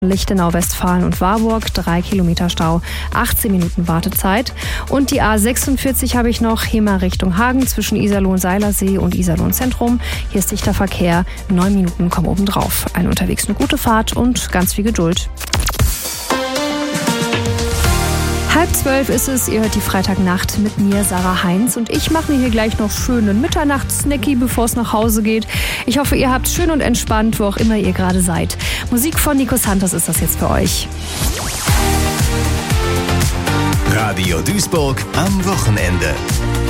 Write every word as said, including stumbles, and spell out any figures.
Lichtenau, Westfalen und Warburg, drei Kilometer Stau, achtzehn Minuten Wartezeit. Und die A sechsundvierzig habe ich noch, Hemer Richtung Hagen zwischen Iserlohn-Seilersee und Iserlohn-Zentrum. Hier ist dichter Verkehr, neun Minuten kommen oben drauf. Ein unterwegs eine gute Fahrt und ganz viel Geduld. Halb zwölf ist es, ihr hört die Freitagnacht mit mir, Sarah Heinz, und ich mache mir hier gleich noch schönen Mitternachtssnacky, bevor es nach Hause geht. Ich hoffe, ihr habt schön und entspannt, wo auch immer ihr gerade seid. Musik von Nico Santos ist das jetzt für euch. Radio Duisburg am Wochenende.